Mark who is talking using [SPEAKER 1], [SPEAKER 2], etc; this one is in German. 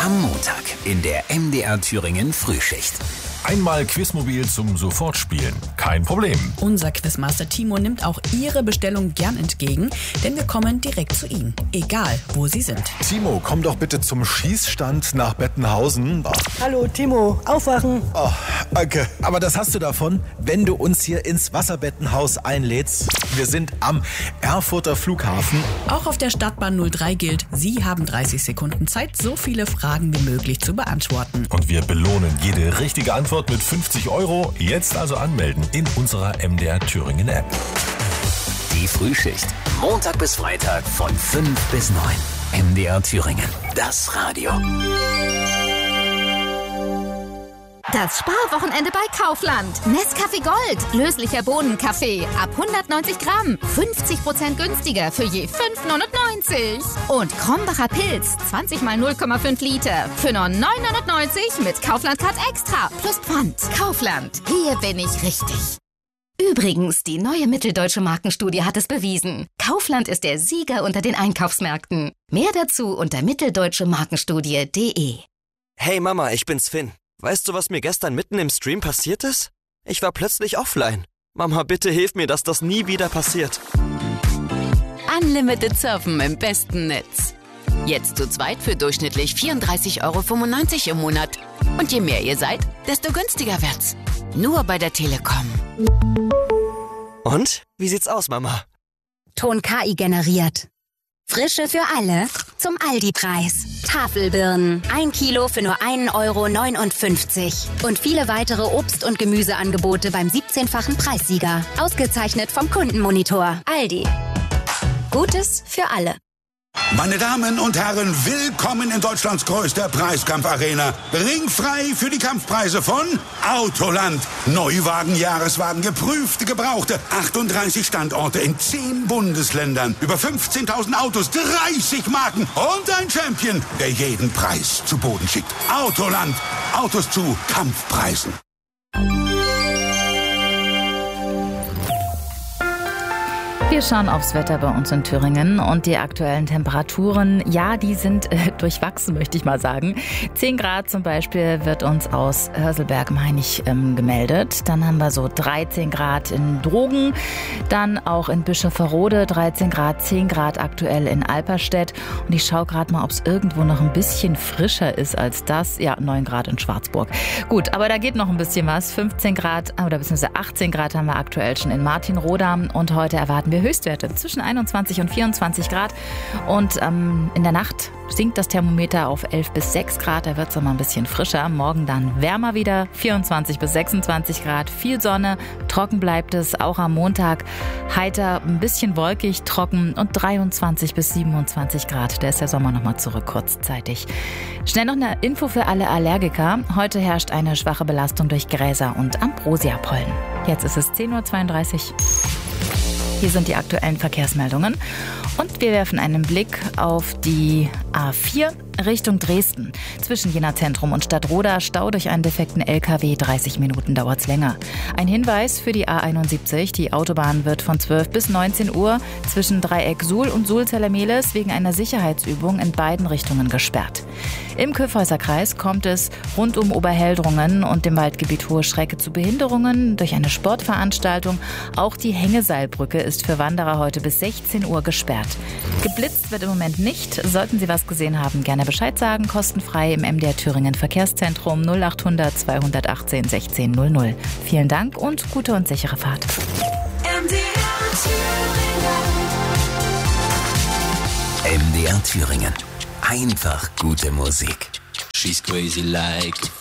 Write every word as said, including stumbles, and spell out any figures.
[SPEAKER 1] Am Montag in der M D R Thüringen Frühschicht.
[SPEAKER 2] Einmal Quizmobil zum Sofortspielen. Kein Problem.
[SPEAKER 3] Unser Quizmaster Timo nimmt auch Ihre Bestellung gern entgegen, denn wir kommen direkt zu Ihnen, egal wo Sie sind.
[SPEAKER 2] Timo, komm doch bitte zum Schießstand nach Bettenhausen. Oh.
[SPEAKER 4] Hallo Timo, aufwachen.
[SPEAKER 2] Oh, danke. Aber das hast du davon, wenn du uns hier ins Wasserbettenhaus einlädst. Wir sind am Erfurter Flughafen.
[SPEAKER 3] Auch auf der Stadtbahn null drei gilt, Sie haben dreißig Sekunden Zeit, so viele Fragen wie möglich zu beantworten.
[SPEAKER 2] Und wir belohnen jede richtige Antwort mit fünfzig Euro. Jetzt also anmelden in unserer M D R Thüringen App.
[SPEAKER 1] Die Frühschicht. Montag bis Freitag von fünf bis neun. M D R Thüringen. Das Radio.
[SPEAKER 5] Das Sparwochenende bei Kaufland. Nescafé Gold. Löslicher Bohnenkaffee. Ab hundertneunzig Gramm. fünfzig Prozent günstiger für je fünf neunundneunzig. Und Krombacher Pilz. zwanzig mal null Komma fünf Liter. Für nur neun neunundneunzig mit Kaufland Card Extra. Plus Pfand. Kaufland. Hier bin ich richtig. Übrigens, die neue Mitteldeutsche Markenstudie hat es bewiesen. Kaufland ist der Sieger unter den Einkaufsmärkten. Mehr dazu unter mitteldeutsche markenstudie punkt de.
[SPEAKER 6] Hey Mama, ich bin's Finn. Weißt du, was mir gestern mitten im Stream passiert ist? Ich war plötzlich offline. Mama, bitte hilf mir, dass das nie wieder passiert.
[SPEAKER 7] Unlimited Surfen im besten Netz. Jetzt zu zweit für durchschnittlich vierunddreißig Euro fünfundneunzig im Monat. Und je mehr ihr seid, desto günstiger wird's. Nur bei der Telekom.
[SPEAKER 6] Und? Wie sieht's aus, Mama?
[SPEAKER 8] Ton K I generiert. Frische für alle zum Aldi-Preis. Tafelbirnen. Ein Kilo für nur ein Euro neunundfünfzig. Und viele weitere Obst- und Gemüseangebote beim siebzehnfachen Preissieger. Ausgezeichnet vom Kundenmonitor. Aldi. Gutes für alle.
[SPEAKER 9] Meine Damen und Herren, willkommen in Deutschlands größter Preiskampfarena. Ringfrei für die Kampfpreise von Autoland. Neuwagen, Jahreswagen, geprüfte, gebrauchte. achtunddreißig Standorte in zehn Bundesländern. Über fünfzehntausend Autos, dreißig Marken und ein Champion, der jeden Preis zu Boden schickt. Autoland. Autos zu Kampfpreisen.
[SPEAKER 10] Wir schauen aufs Wetter bei uns in Thüringen und die aktuellen Temperaturen, ja, die sind äh, durchwachsen, möchte ich mal sagen. zehn Grad zum Beispiel wird uns aus Hörselberg am Hainich ähm, gemeldet. Dann haben wir so dreizehn Grad in Drogen, dann auch in Bischofferode dreizehn Grad, zehn Grad aktuell in Alperstedt. Und ich schaue gerade mal, ob es irgendwo noch ein bisschen frischer ist als das. Ja, neun Grad in Schwarzburg. Gut, aber da geht noch ein bisschen was. fünfzehn Grad oder beziehungsweise achtzehn Grad haben wir aktuell schon in Martinroda und heute erwarten wir Höchstwerte zwischen einundzwanzig und vierundzwanzig Grad und ähm, in der Nacht sinkt das Thermometer auf elf bis sechs Grad, da wird es mal ein bisschen frischer. Morgen dann wärmer wieder, vierundzwanzig bis sechsundzwanzig Grad, viel Sonne, trocken bleibt es, auch am Montag heiter, ein bisschen wolkig, trocken und dreiundzwanzig bis siebenundzwanzig Grad. Da ist der Sommer nochmal zurück, kurzzeitig. Schnell noch eine Info für alle Allergiker. Heute herrscht eine schwache Belastung durch Gräser und Ambrosiapollen. Jetzt ist es zehn Uhr zweiunddreißig. Hier sind die aktuellen Verkehrsmeldungen und wir werfen einen Blick auf die A vier Richtung Dresden. Zwischen Jena Zentrum und Stadtroda Stau durch einen defekten L K W. dreißig Minuten dauert's länger. Ein Hinweis für die A einundsiebzig. Die Autobahn wird von zwölf bis neunzehn Uhr zwischen Dreieck Suhl und Sulzerler-Mehlis wegen einer Sicherheitsübung in beiden Richtungen gesperrt. Im Kyffhäuserkreis kommt es rund um Oberheldrungen und dem Waldgebiet Hohe Schrecke zu Behinderungen durch eine Sportveranstaltung. Auch die Hängeseilbrücke ist für Wanderer heute bis sechzehn Uhr gesperrt. Geblitzt wird im Moment nicht. Sollten Sie was gesehen haben, gerne Bescheid sagen. Kostenfrei im M D R Thüringen Verkehrszentrum null achthundert zweihundertachtzehn sechzehn null null. Vielen Dank und gute und sichere Fahrt.
[SPEAKER 1] M D R Thüringen. Einfach gute Musik.
[SPEAKER 11] She's crazy like